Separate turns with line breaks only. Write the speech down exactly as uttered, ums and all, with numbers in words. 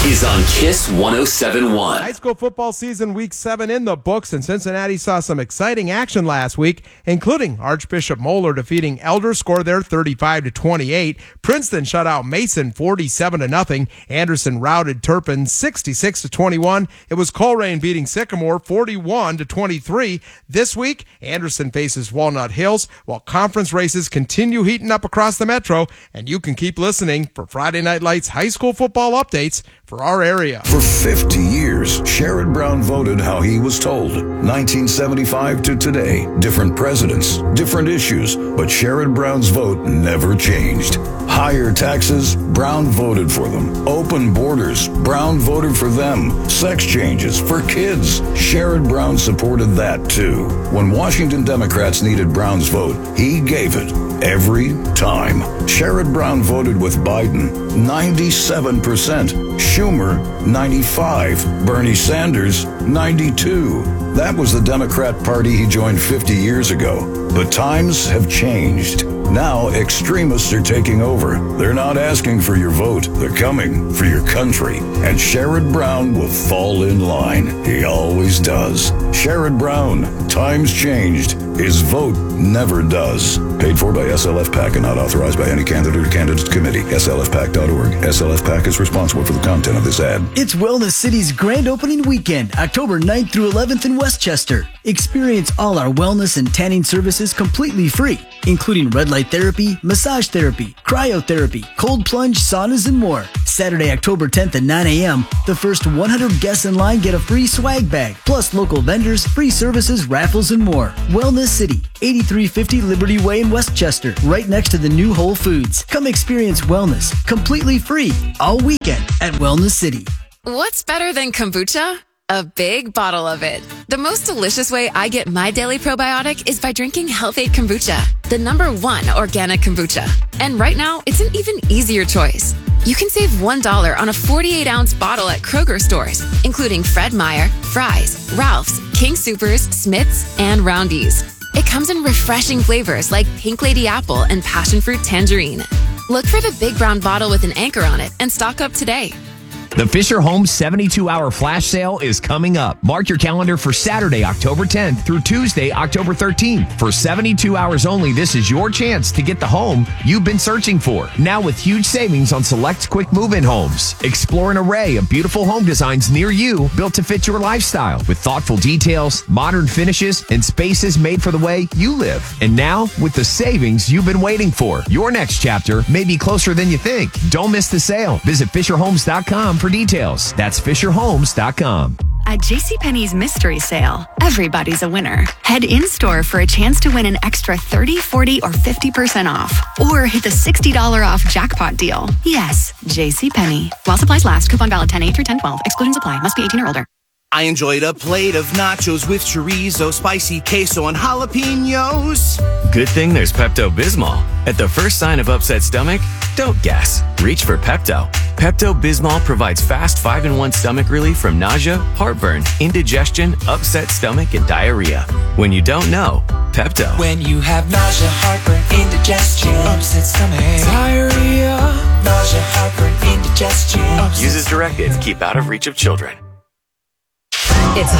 is on Kiss one oh seven point one.
High school football season week seven in the books, and Cincinnati saw some exciting action last week, including Archbishop Moeller defeating Elder, score there thirty-five to twenty-eight. Princeton shut out Mason forty-seven to nothing. Anderson routed Turpin sixty-six to twenty-one. It was Colerain beating Sycamore forty-one to twenty-three. This week, Anderson faces Walnut Hills, while conference races continue heating up across the metro, and you can keep listening for Friday Night Lights high school football updates for our area.
For fifty years, Sherrod Brown voted how he was told. nineteen seventy-five to today, different presidents, different issues, but Sherrod Brown's vote never changed. Higher taxes, Brown voted for them. Open borders, Brown voted for them. Sex changes for kids, Sherrod Brown supported that too. When Washington Democrats needed Brown's vote, he gave it every time. Sherrod Brown voted with Biden, ninety-seven percent. Schumer, ninety-five. Bernie Sanders, ninety-two. That was the Democrat Party he joined fifty years ago. But times have changed. Now extremists are taking over. They're not asking for your vote. They're coming for your country. And Sherrod Brown will fall in line. He always does. Sherrod Brown, times changed. His vote never does. Paid for by S L F PAC and not authorized by any candidate or candidate committee. S L F PAC dot org. S L F PAC is responsible for the content of this ad.
It's Wellness City's grand opening weekend, October ninth through eleventh in Westchester. Experience all our wellness and tanning services completely free, including red light therapy, massage therapy, cryotherapy, cold plunge, saunas, and more. Saturday, October tenth at nine a.m., the first one hundred guests in line get a free swag bag, plus local vendors, free services, raffles, and more. Wellness City, eighty-three fifty Liberty Way in Westchester, right next to the new Whole Foods. Come experience wellness completely free all weekend at Wellness City.
What's better than kombucha? A big bottle of it. The most delicious way I get my daily probiotic is by drinking Health-Ade Kombucha, the number one organic kombucha. And right now, it's an even easier choice. You can save one dollar on a forty-eight ounce bottle at Kroger stores, including Fred Meyer, Fry's, Ralph's, King Soopers, Smith's, and Roundy's. It comes in refreshing flavors like Pink Lady Apple and Passion Fruit Tangerine. Look for the big brown bottle with an anchor on it and stock up today.
The Fisher Homes seventy-two hour flash sale is coming up. Mark your calendar for Saturday, October tenth through Tuesday, October thirteenth. For seventy-two hours only, this is your chance to get the home you've been searching for. Now with huge savings on select quick move-in homes. Explore an array of beautiful home designs near you, built to fit your lifestyle with thoughtful details, modern finishes, and spaces made for the way you live. And now with the savings you've been waiting for, your next chapter may be closer than you think. Don't miss the sale. Visit Fisher Homes dot com for details. That's Fisher Homes dot com.
At JCPenney's mystery sale, everybody's a winner. Head in-store for a chance to win an extra thirty, forty, or fifty percent off. Or hit the sixty dollars off jackpot deal. Yes, JCPenney. While supplies last, coupon valid ten eight through ten twelve. Exclusions apply. Must be eighteen or older.
I enjoyed a plate of nachos with chorizo, spicy queso, and jalapenos.
Good thing there's Pepto-Bismol. At the first sign of upset stomach, don't guess. Reach for Pepto. Pepto-Bismol provides fast five in one stomach relief from nausea, heartburn, indigestion, upset stomach, and diarrhea. When you don't know, Pepto.
When you have nausea, heartburn, indigestion, upset stomach, diarrhea, nausea, heartburn, indigestion.
Use as directed. Keep out of reach of children.
It's